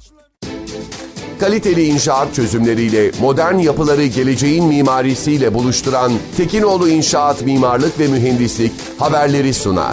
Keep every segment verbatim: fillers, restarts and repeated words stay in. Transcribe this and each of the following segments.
Kaliteli inşaat çözümleriyle modern yapıları geleceğin mimarisiyle buluşturan Tekinoğlu İnşaat Mimarlık ve Mühendislik haberleri sunar.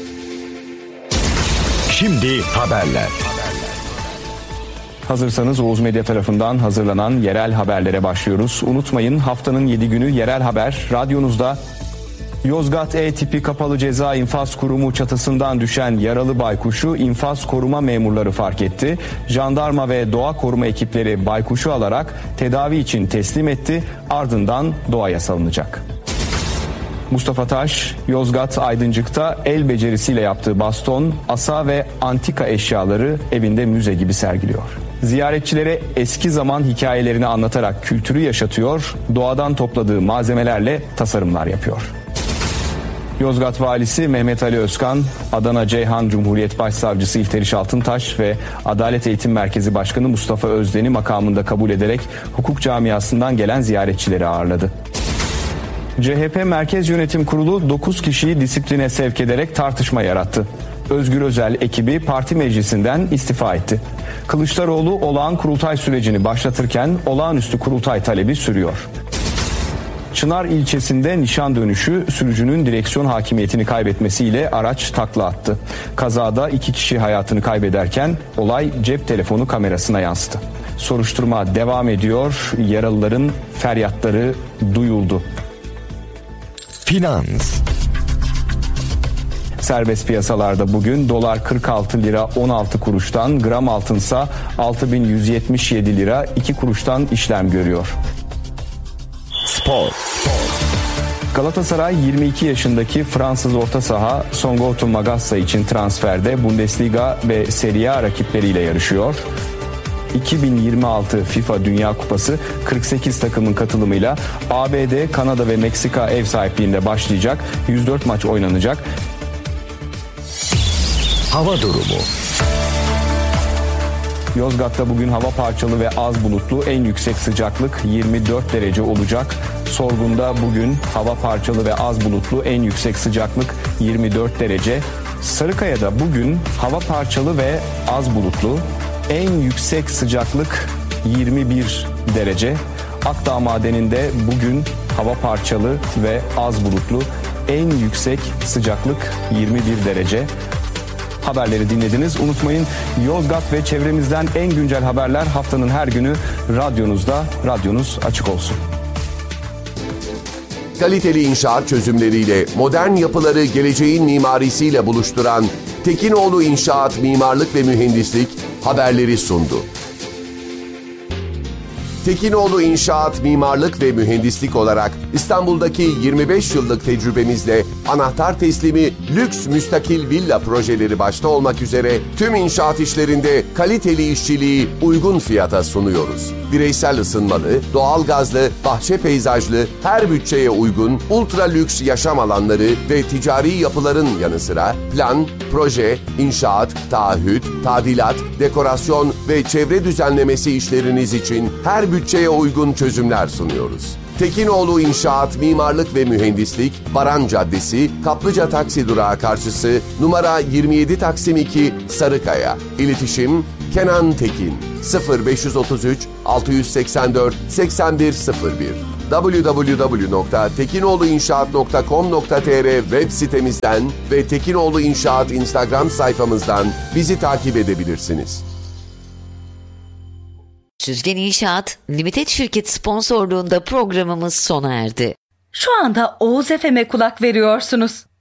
Şimdi haberler. Hazırsanız Oğuz Medya tarafından hazırlanan yerel haberlere başlıyoruz. Unutmayın, haftanın yedi günü yerel haber radyonuzda. Yozgat E tipi kapalı ceza infaz kurumu çatısından düşen yaralı baykuşu infaz koruma memurları fark etti. Jandarma ve doğa koruma ekipleri baykuşu alarak tedavi için teslim etti. Ardından doğaya salınacak. Mustafa Taş, Yozgat Aydıncık'ta el becerisiyle yaptığı baston, asa ve antika eşyaları evinde müze gibi sergiliyor. Ziyaretçilere eski zaman hikayelerini anlatarak kültürü yaşatıyor, doğadan topladığı malzemelerle tasarımlar yapıyor. Yozgat Valisi Mehmet Ali Özkan, Adana Ceyhan Cumhuriyet Başsavcısı İlteriş Altıntaş ve Adalet Eğitim Merkezi Başkanı Mustafa Özden'i makamında kabul ederek hukuk camiasından gelen ziyaretçileri ağırladı. C H P Merkez Yönetim Kurulu dokuz kişiyi disipline sevk ederek tartışma yarattı. Özgür Özel ekibi parti meclisinden istifa etti. Kılıçdaroğlu olağan kurultay sürecini başlatırken olağanüstü kurultay talebi sürüyor. Çınar ilçesinde nişan dönüşü sürücünün direksiyon hakimiyetini kaybetmesiyle araç takla attı. Kazada iki kişi hayatını kaybederken olay cep telefonu kamerasına yansıdı. Soruşturma devam ediyor. Yaralıların feryatları duyuldu. Finans. Serbest piyasalarda bugün dolar kırk altı lira on altı kuruştan, gram altınsa altı bin yüz yetmiş yedi lira iki kuruştan işlem görüyor. Spor. Galatasaray yirmi iki yaşındaki Fransız orta saha Songotu Magassa için transferde Bundesliga ve Serie A rakipleriyle yarışıyor. iki bin yirmi altı FIFA Dünya Kupası kırk sekiz takımın katılımıyla A B D, Kanada ve Meksika ev sahipliğinde başlayacak. yüz dört maç oynanacak. Hava durumu. Yozgat'ta bugün hava parçalı ve az bulutlu, en yüksek sıcaklık yirmi dört derece olacak. Sorgun'da bugün hava parçalı ve az bulutlu, en yüksek sıcaklık yirmi dört derece. Sarıkaya'da bugün hava parçalı ve az bulutlu, en yüksek sıcaklık yirmi bir derece. Akdağ Madeni'nde bugün hava parçalı ve az bulutlu, en yüksek sıcaklık yirmi bir derece. Haberleri dinlediniz. Unutmayın, Yozgat ve çevremizden en güncel haberler haftanın her günü radyonuzda. Radyonuz açık olsun. Kaliteli inşaat çözümleriyle modern yapıları geleceğin mimarisiyle buluşturan Tekinoğlu İnşaat Mimarlık ve Mühendislik haberleri sundu. Tekinoğlu İnşaat Mimarlık ve Mühendislik olarak İstanbul'daki yirmi beş yıllık tecrübemizle anahtar teslimi lüks müstakil villa projeleri başta olmak üzere tüm inşaat işlerinde kaliteli işçiliği uygun fiyata sunuyoruz. Bireysel ısınmalı, doğalgazlı, bahçe peyzajlı, her bütçeye uygun ultra lüks yaşam alanları ve ticari yapıların yanı sıra plan, proje, inşaat, taahhüt, tadilat, dekorasyon ve çevre düzenlemesi işleriniz için her bütçeye uygun çözümler sunuyoruz. Tekinoğlu İnşaat Mimarlık ve Mühendislik, Baran Caddesi, Kaplıca Taksi Durağı karşısı, numara yirmi yedi Taksim iki, Sarıkaya. İletişim Kenan Tekin sıfır beş otuz üç altı seksen dört seksen bir sıfır bir double-u double-u double-u nokta tekinoğluinşaat nokta com nokta t r web sitemizden ve Tekinoğlu İnşaat Instagram sayfamızdan bizi takip edebilirsiniz. Süzgen İnşaat Limited şirket sponsorluğunda programımız sona erdi. Şu anda Oğuz F M'e kulak veriyorsunuz.